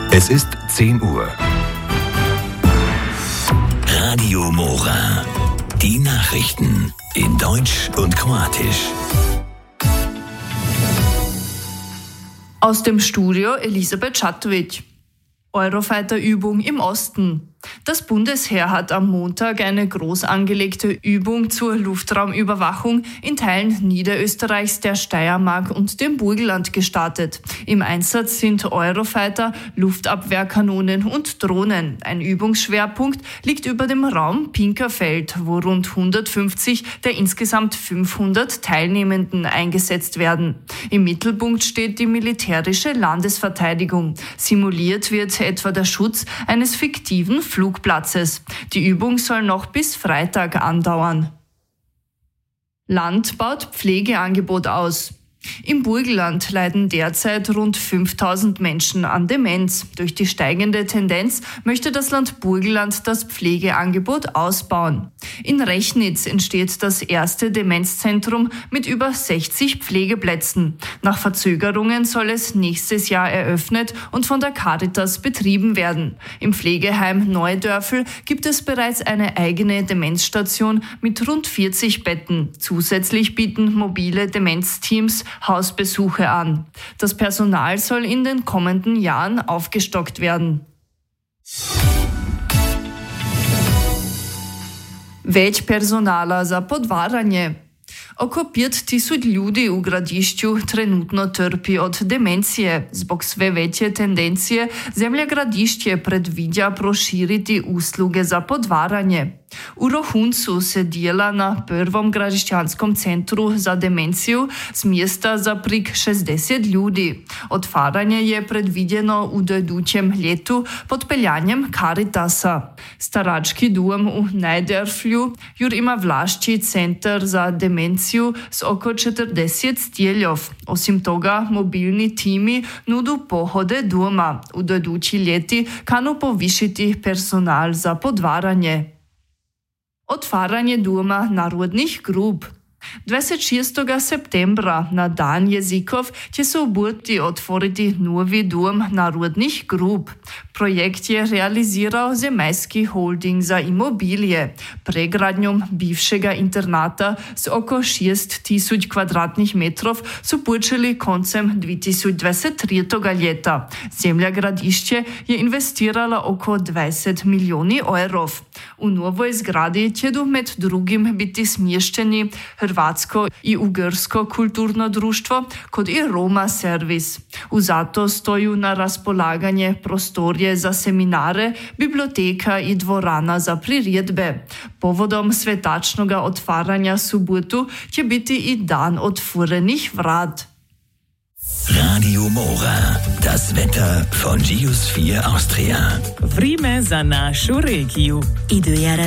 Es ist 10 Uhr. Radio Mora. Die Nachrichten in Deutsch und Kroatisch. Aus dem Studio Elisabeth Schatovic. Eurofighter-Übung im Osten. Das Bundesheer hat am Montag eine groß angelegte Übung zur Luftraumüberwachung in Teilen Niederösterreichs, der Steiermark und dem Burgenland gestartet. Im Einsatz sind Eurofighter, Luftabwehrkanonen und Drohnen. Ein Übungsschwerpunkt liegt über dem Raum Pinkerfeld, wo rund 150 der insgesamt 500 Teilnehmenden eingesetzt werden. Im Mittelpunkt steht die militärische Landesverteidigung. Simuliert wird etwa der Schutz eines fiktiven Flugplatzes. Die Übung soll noch bis Freitag andauern. Land baut Pflegeangebot aus. Im Burgenland leiden derzeit rund 5000 Menschen an Demenz. Durch die steigende Tendenz möchte das Land Burgenland das Pflegeangebot ausbauen. In Rechnitz entsteht das erste Demenzzentrum mit über 60 Pflegeplätzen. Nach Verzögerungen soll es nächstes Jahr eröffnet und von der Caritas betrieben werden. Im Pflegeheim Neudörfl gibt es bereits eine eigene Demenzstation mit rund 40 Betten. Zusätzlich bieten mobile Demenzteams Hausbesuche an. Das Personal soll in den kommenden Jahren aufgestockt werden. Već personala za podvaranje. Oko 5000 ljudi u Gradišću trenutno trpi od demencije. Zbog sve veće tendencije, zemlja Gradišće predviđa proširiti usluge za podvaranje. U Rohuncu se dijela na prvom gradišćanskom centru za demenciju s mjesta za prik 60 ljudi. Otvaranje je predviđeno u idućem ljetu pod peljanjem Caritasa. Starački dom u Neudörflju jur ima vlašći centar za demenciju s oko 40 stjeljov. Osim toga, mobilni timi nudu pohode doma. U idući ljeti kanu povišiti personal za podvaranje. Otvaranje doma narodnih grup. 26. septembra na Dan jezikov će se u Burti otvoriti novi dom narodnih grup. Projekt je realizirao Zemajski holding za imobilije. Pregradnjom bivšega internata s oko 6000 kvadratnih metrov su počeli koncem 2023. ljeta. Zemlja Gradišće je investirala oko 20 milijoni evrov. U novoj zgradi će med drugim biti smješćeni Hrvatsko i Ugrsko kulturno društvo kod i Roma servis. U zato stoju na raspolaganje prostorije za seminare, biblioteka i dvorana za priredbe. Povodom svetačnoga otvaranja subotu će biti i dan otvorenih vrat. Radio Mora. Das Wetter von Gius 4 Austria. Vreme za našu regiju.